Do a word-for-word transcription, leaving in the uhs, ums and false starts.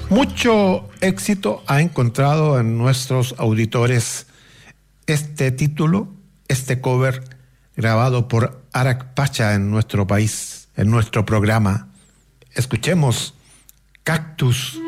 Mucho éxito ha encontrado en nuestros auditores este título, este cover grabado por Arak Pacha en nuestro país, en nuestro programa. Escuchemos Cactus.